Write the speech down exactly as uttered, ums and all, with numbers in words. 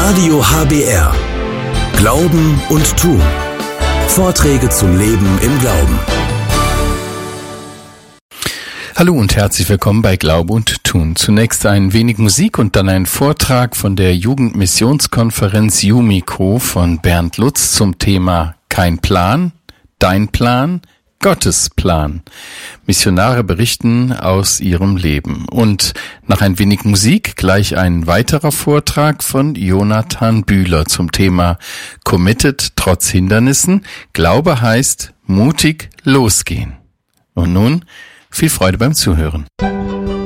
Radio H B R. Glauben und Tun. Vorträge zum Leben im Glauben. Hallo und herzlich willkommen bei Glaube und Tun. Zunächst ein wenig Musik und dann ein Vortrag von der Jugendmissionskonferenz Jumiko von Bernd Lutz zum Thema Kein Plan, dein Plan, Gottes Plan. Missionare berichten aus ihrem Leben. Und nach ein wenig Musik gleich ein weiterer Vortrag von Jonathan Bühler zum Thema Committed trotz Hindernissen. Glaube heißt mutig losgehen. Und nun viel Freude beim Zuhören.